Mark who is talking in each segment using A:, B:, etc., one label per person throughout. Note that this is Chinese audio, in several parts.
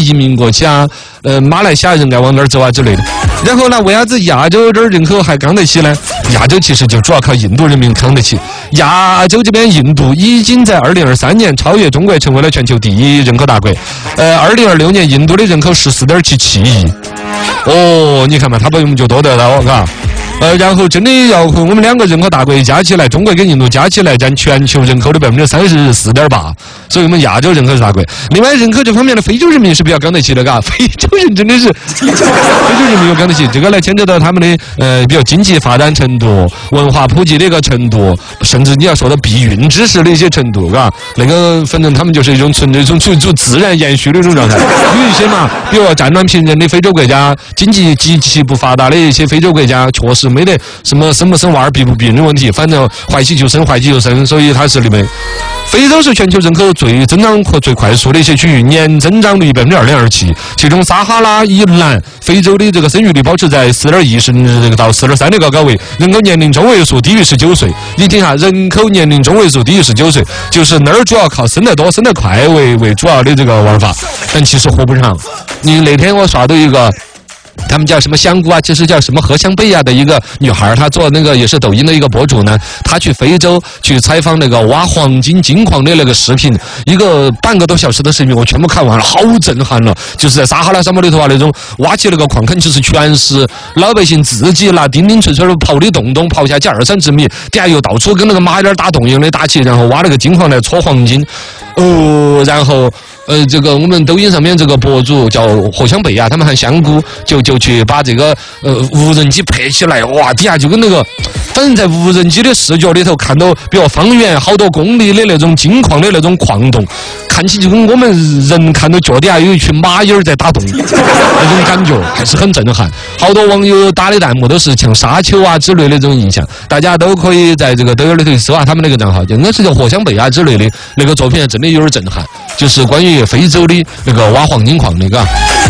A: 移民过去啊，马来西亚人爱往那儿走啊之类的。然后呢，为啥子亚洲这儿人口还扛得起呢？亚洲其实就主要靠印度人民扛得起。亚洲这边印度已经在2023年超越中国，成为了全球第一人口大国。2026年印度的人口14.77亿。哦，你看嘛，它比我们就多得了，嘎。然后真的要和我们两个人口大国加起来，中国跟印度加起来占全球人口的34.8%，所以我们亚洲人口是大国。另外，人口这方面的非洲人民是比较刚得起的，嘎，非洲人真的是，非洲人民又刚得起，这个来牵扯到他们的比如经济发展程度、文化普及的一个程度，甚至你要说到避孕知识的一些程度，嘎，那个反正他们就是一种处于自然延续的一种状态。有一些嘛，比如战乱频仍的非洲国家，经济极其不发达的一些非洲国家，确实没得什么生不生娃儿、避不避孕的问题，反正怀起就生，怀起就生，所以它是里面。非洲是全球人口增长和最快速的一些区域，年增长率2.27%，其中撒哈拉以南非洲的这个生育率保持在4.1到4.3的高位，人口年龄中位数低于19岁。你听下，人口年龄中位数低于19岁，就是那儿主要靠生得多、生得快为主要的这个玩法，但其实活不长。你那天我刷到一个。他们叫什么香菇啊？其实叫什么荷香贝啊的一个女孩，她做那个也是抖音的一个博主呢。她去非洲去采访那个挖黄金金矿的那个视频，一个半个多小时的视频，我全部看完了，好震撼了！就是在撒哈拉沙漠里头啊，那种挖起那个矿坑，其实全是老百姓自己拿钉钉锤锤的刨的洞，刨下去2-3米，底下又到处跟那个马眼打洞一样的打起，然后挖那个金矿来搓黄金。然后。这个我们抖音上面这个博主叫荷香贝啊，他们喊香菇，就去把这个无人机拍起来，哇，底下就跟那个，反正在无人机的视角里头看到，比如方圆好多公里的那种金矿的那种矿洞，看起就跟我们人看到脚底下有一群蚂蚁在打洞那种感觉，还是很震撼。好多网友打的弹幕都是像沙丘啊之类的这种印象，大家都可以在这个抖音里头搜啊他们那个账号，就应该是叫荷香贝啊之类的那个作品，真的有点震撼，就是关于非洲的那个挖黄金矿那个。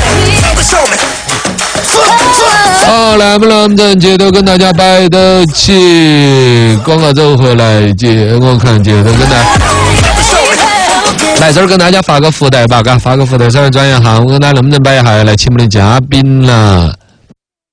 A: 好，来不来？我们再接着跟大家摆得起。广告走回来，我看接着跟大家来这儿跟大家发个福袋吧，嘎，发个福袋，稍微转一下，我跟大家能不能摆一下来请我们的嘉宾了？